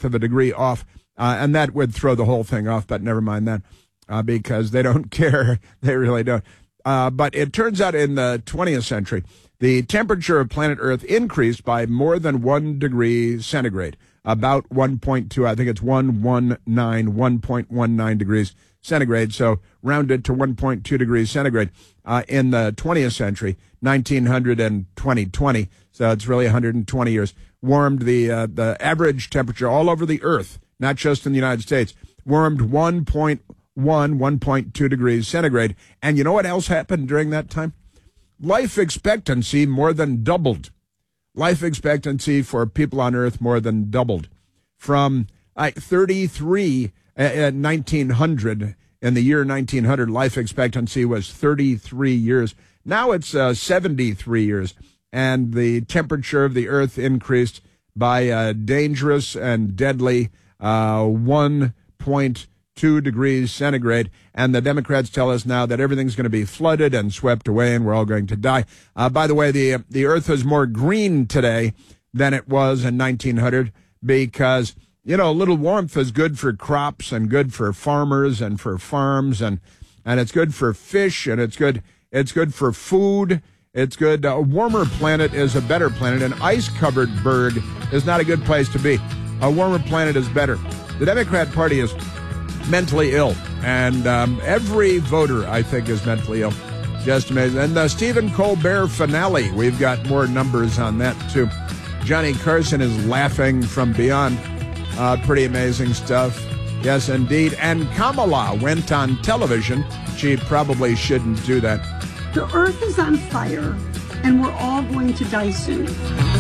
1/10 of a degree off, and that would throw the whole thing off, but never mind that, because they don't care. They really don't. But it turns out in the 20th century, the temperature of planet Earth increased by more than 1 degree centigrade, about 1.2, I think it's 1.19 degrees centigrade, so rounded to 1.2 degrees centigrade in the 20th century, 1900 and 2020, so it's really 120 years, warmed the average temperature all over the Earth, not just in the United States, warmed 1.2 degrees centigrade. And you know what else happened during that time? Life expectancy more than doubled. Life expectancy for people on Earth more than doubled. From 33 at 1900, in the year 1900, life expectancy was 33 years. Now it's 73 years. And the temperature of the Earth increased by a dangerous and deadly 1.2 degrees centigrade, and the Democrats tell us now that everything's going to be flooded and swept away, and we're all going to die. By the way, the Earth is more green today than it was in 1900 because, you know, a little warmth is good for crops and good for farmers and for farms, and it's good for fish, and it's good for food. It's good. A warmer planet is a better planet. An ice-covered berg is not a good place to be. A warmer planet is better. The Democrat Party is mentally ill, and every voter, I think, is mentally ill. Just amazing. And the Stephen Colbert finale, we've got more numbers on that, too. Johnny Carson is laughing from beyond. Pretty amazing stuff. Yes, indeed. And Kamala went on television. She probably shouldn't do that. The Earth is on fire, and we're all going to die soon.